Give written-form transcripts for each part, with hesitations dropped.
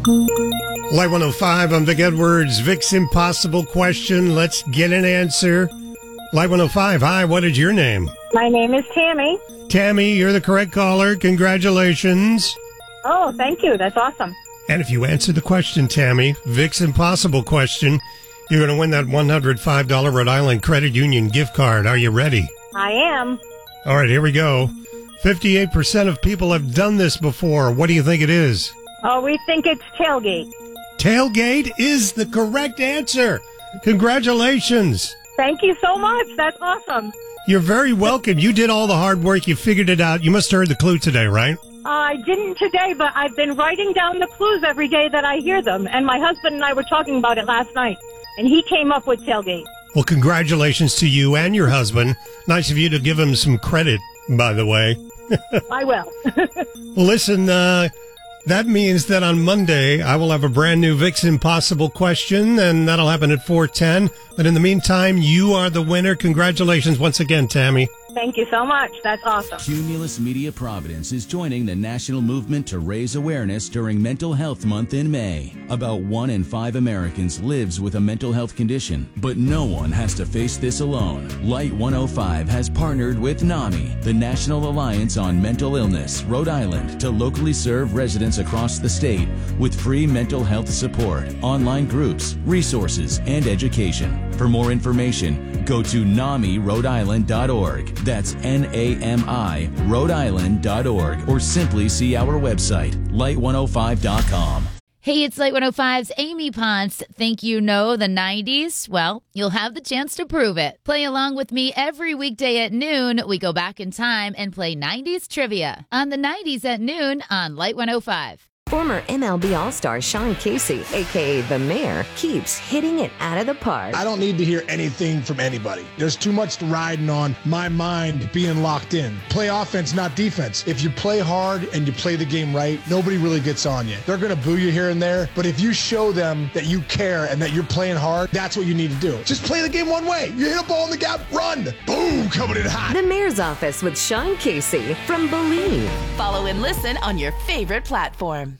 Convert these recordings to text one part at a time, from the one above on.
Light 105, I'm Vic Edwards. Vic's Impossible Question. Let's get an answer. Light 105, hi, what is your name? My name is Tammy. Tammy, you're the correct caller. Congratulations. Oh, thank you. That's awesome. And if you answer the question, Tammy, Vic's Impossible Question, you're going to win that $105 Rhode Island Credit Union gift card. Are you ready? I am. All right, here we go. 58% of people have done this before. What do you think it is? Oh, we think it's tailgate. Tailgate is the correct answer. Congratulations. Thank you so much. That's awesome. You're very welcome. You did all the hard work. You figured it out. You must have heard the clue today, right? I didn't today, but I've been writing down the clues every day that I hear them. And my husband and I were talking about it last night, and he came up with tailgate. Well, congratulations to you and your husband. Nice of you to give him some credit, by the way. I will. Well, listen, that means that on Monday, I will have a brand new Vic's Impossible Question, and that'll happen at 4:10. But in the meantime, you are the winner. Congratulations once again, Tammy. Thank you so much. That's awesome. Cumulus Media Providence is joining the national movement to raise awareness during Mental Health Month in May. About 1 in 5 Americans lives with a mental health condition, but no one has to face this alone. Light 105 has partnered with NAMI, the National Alliance on Mental Illness, Rhode Island, to locally serve residents across the state with free mental health support, online groups, resources, and education. For more information, go to NAMIRhodeIsland.org. That's NAMI Rhode Island.org, or simply see our website, light105.com. Hey, it's Light 105's Amy Ponce. Think you know the 90s? Well, you'll have the chance to prove it. Play along with me every weekday at noon. We go back in time and play 90s trivia on the 90s at noon on Light 105. Former MLB All-Star Sean Casey, a.k.a. The Mayor, keeps hitting it out of the park. I don't need to hear anything from anybody. There's too much riding on my mind being locked in. Play offense, not defense. If you play hard and you play the game right, nobody really gets on you. They're going to boo you here and there, but if you show them that you care and that you're playing hard, that's what you need to do. Just play the game one way. You hit a ball in the gap, run. Boom, coming in hot. The Mayor's Office with Sean Casey from Believe. Follow and listen on your favorite platform.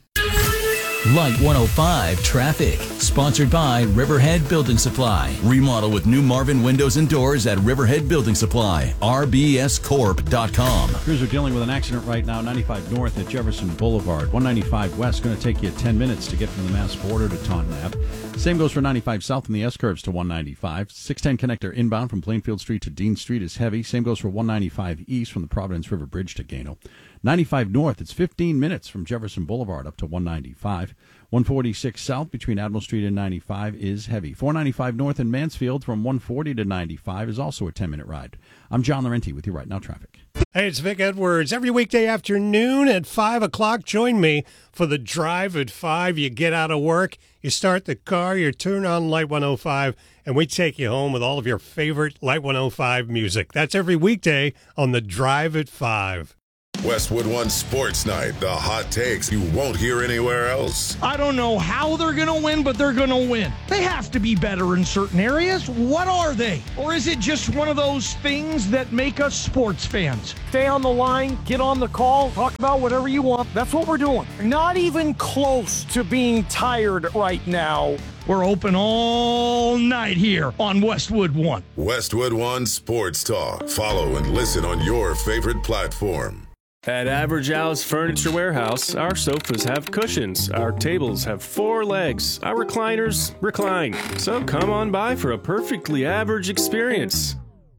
Light 105 Traffic, sponsored by Riverhead Building Supply. Remodel with new Marvin windows and doors at Riverhead Building Supply. rbscorp.com. Crews are dealing with an accident right now, 95 North at Jefferson Boulevard. 195 West going to take you 10 minutes to get from the Mass border to Taunton Ave. Same goes for 95 South in the S-curves to 195. 610 connector inbound from Plainfield Street to Dean Street is heavy. Same goes for 195 East from the Providence River Bridge to Gano. 95 North, it's 15 minutes from Jefferson Boulevard up to 195. 146 South between Admiral Street and 95 is heavy. 495 North in Mansfield from 140 to 95 is also a 10-minute ride. I'm John Laurenti with you right now, traffic. Hey, it's Vic Edwards. Every weekday afternoon at 5 o'clock, join me for the Drive at 5. You get out of work, you start the car, you turn on Light 105, and we take you home with all of your favorite Light 105 music. That's every weekday on the Drive at 5. Westwood One Sports Night, the hot takes you won't hear anywhere else. I don't know how they're going to win, but they're going to win. They have to be better in certain areas. What are they? Or is it just one of those things that make us sports fans? Stay on the line, get on the call, talk about whatever you want. That's what we're doing. Not even close to being tired right now. We're open all night here on Westwood One. Westwood One Sports Talk. Follow and listen on your favorite platform. At Average Al's Furniture Warehouse, our sofas have cushions, our tables have 4 legs, our recliners recline. So come on by for a perfectly average experience.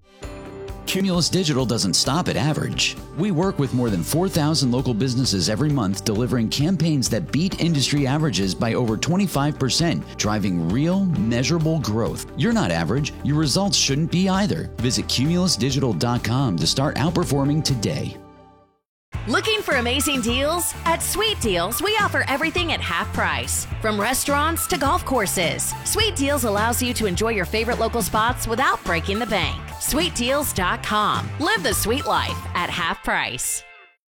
Cumulus Digital doesn't stop at average. We work with more than 4,000 local businesses every month, delivering campaigns that beat industry averages by over 25%, driving real, measurable growth. You're not average. Your results shouldn't be either. Visit cumulusdigital.com to start outperforming today. Looking for amazing deals? At Sweet Deals, we offer everything at half price. From restaurants to golf courses, Sweet Deals allows you to enjoy your favorite local spots without breaking the bank. SweetDeals.com. Live the sweet life at half price.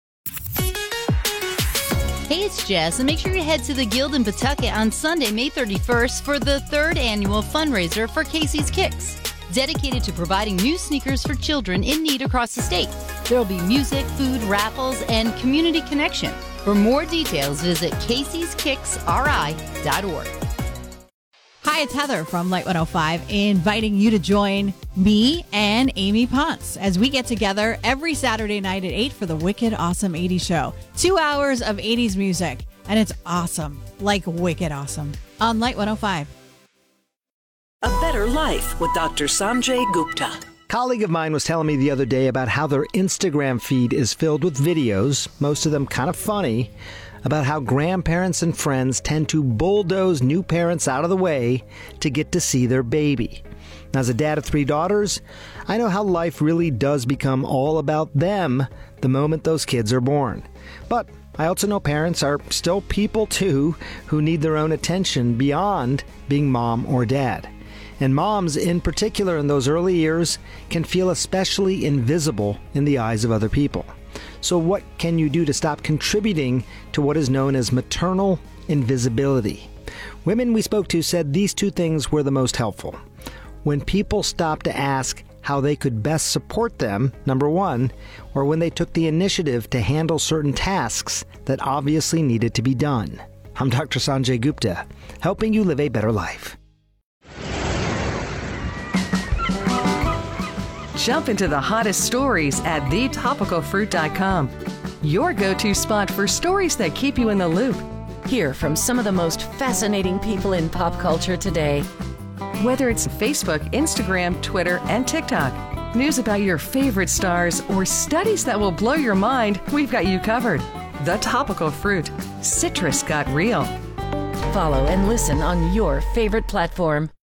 Hey, it's Jess, and make sure you head to the Guild in Pawtucket on Sunday, May 31st for the 3rd annual fundraiser for Casey's Kicks, dedicated to providing new sneakers for children in need across the state. There will be music, food, raffles, and community connection. For more details, visit Casey'sKicksRI.org. Hi, it's Heather from Light 105, inviting you to join me and Amy Ponce as we get together every Saturday night at 8 for the Wicked Awesome 80s show. 2 hours of 80s music, and it's awesome, like wicked awesome, on Light 105. A Better Life with Dr. Sanjay Gupta. A colleague of mine was telling me the other day about how their Instagram feed is filled with videos, most of them kind of funny, about how grandparents and friends tend to bulldoze new parents out of the way to get to see their baby. Now, as a dad of 3 daughters, I know how life really does become all about them the moment those kids are born. But I also know parents are still people too who need their own attention beyond being mom or dad. And moms, in particular in those early years, can feel especially invisible in the eyes of other people. So what can you do to stop contributing to what is known as maternal invisibility? Women we spoke to said these 2 things were the most helpful. When people stopped to ask how they could best support them, number 1, or when they took the initiative to handle certain tasks that obviously needed to be done. I'm Dr. Sanjay Gupta, helping you live a better life. Jump into the hottest stories at thetopicalfruit.com. Your go-to spot for stories that keep you in the loop. Hear from some of the most fascinating people in pop culture today. Whether it's Facebook, Instagram, Twitter, and TikTok, news about your favorite stars, or studies that will blow your mind, we've got you covered. The Topical Fruit. Citrus got real. Follow and listen on your favorite platform.